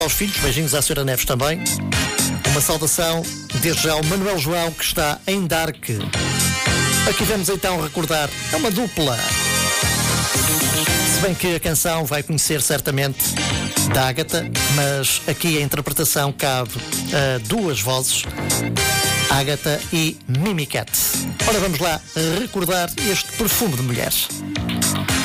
aos filhos, beijinhos à Sra. Neves também. Uma saudação desde já ao Manuel João, que está em Dark. Aqui vamos então recordar, é uma dupla. Se bem que a canção vai conhecer certamente da Ágata, mas aqui a interpretação cabe a duas vozes, Ágata e Mimicat. Ora, vamos lá recordar este perfume de mulheres.